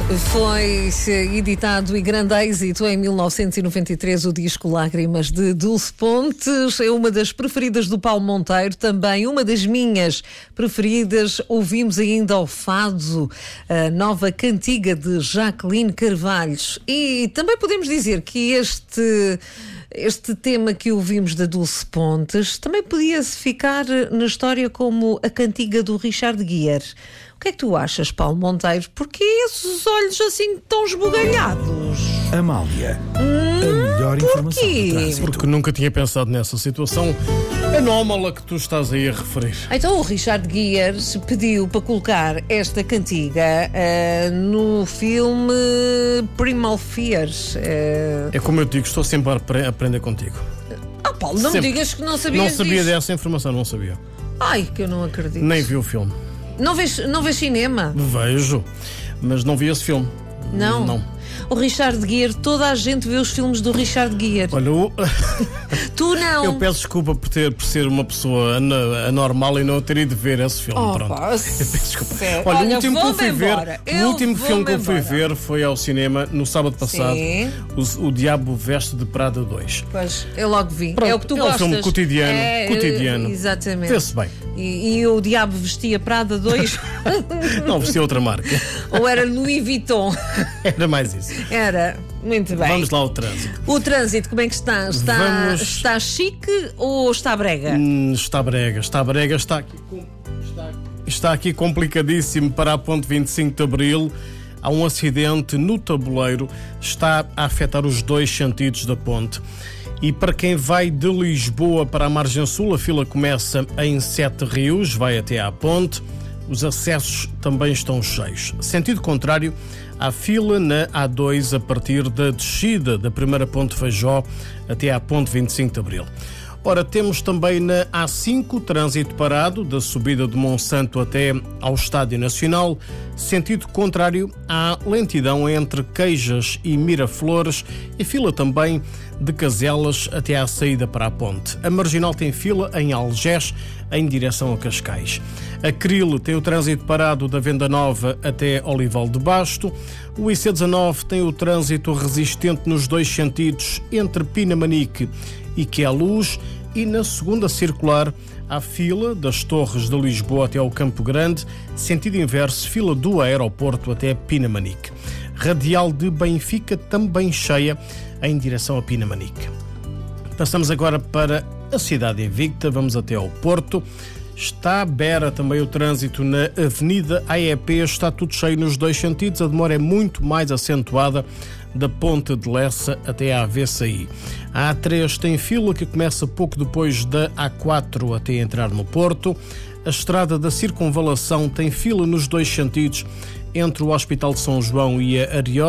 Foi editado e grande êxito em 1993 o disco Lágrimas de Dulce Pontes. É uma das preferidas do Paulo Monteiro, também uma das minhas preferidas. Ouvimos ainda ao fado, a nova cantiga de Jacqueline Carvalhos. E também podemos dizer que este tema que ouvimos da Dulce Pontes também podia-se ficar na história como a cantiga do Richard Gere. O que é que tu achas, Paulo Monteiro? Porquê esses olhos assim tão esbugalhados? Amália, a melhor informação do trânsito. Porque nunca tinha pensado nessa situação anómala que tu estás aí a referir. Então o Richard Gere pediu para colocar esta cantiga no filme Primal Fears. É como eu digo, estou sempre a aprender contigo. Paulo, não me digas que não sabias Não sabia disso. dessa informação, não sabia. Ai, que eu não acredito. Nem vi o filme. Não vês cinema? Vejo, mas não vi esse filme. Não? Não. O Richard Gere, toda a gente vê os filmes do Richard Gere. Olha, Tu não. eu peço desculpa por ser uma pessoa anormal e não ter ido ver esse filme. Pronto. Pá, Eu peço desculpa. sério. Olha, Olha, o último que eu vou-me fui ver, embora. o último filme que eu fui Vou-me ver foi ao cinema no sábado passado. Sim. O Diabo Veste de Prada 2. Pois, eu logo vi. Pronto, é o que tu é gostas. um filme cotidiano. Exatamente. Vê-se bem. E o Diabo vestia Prada 2? Não vestia outra marca. Ou era Louis Vuitton? Era mais isso. Era. Muito bem. Vamos lá ao trânsito. O trânsito, como é que está? Está chique ou está brega? Está brega. Está aqui complicadíssimo para a ponte 25 de Abril. Há um acidente no tabuleiro. Está a afetar os dois sentidos da ponte. E para quem vai de Lisboa para a margem sul, a fila começa em Sete Rios, vai até à ponte. Os acessos também estão cheios. Sentido contrário, há fila na A2 a partir da descida da primeira ponte Feijó até à ponte 25 de Abril. Ora, temos também na A5 trânsito parado, da subida de Monsanto até ao Estádio Nacional. Sentido contrário, há lentidão entre Queijas e Miraflores e fila também de Caselas até à saída para a ponte. A Marginal tem fila em Algés, em direção a Cascais. A Cril tem o trânsito parado da Venda Nova até Olival de Basto. O IC19 tem o trânsito resistente nos dois sentidos entre Pinamanique e Queluz. E na segunda circular há fila das Torres de Lisboa até ao Campo Grande, sentido inverso, fila do aeroporto até Pinamanique. Radial de Benfica também cheia em direção a Pinamanique. Passamos agora para a cidade invicta, vamos até ao Porto. Está aberta também o trânsito na Avenida AEP, está tudo cheio nos dois sentidos, a demora é muito mais acentuada da Ponte de Lessa até à AVCI. A A3 tem fila que começa pouco depois da A4 até entrar no Porto. A estrada da Circunvalação tem fila nos dois sentidos entre o Hospital de São João e a Ariosa.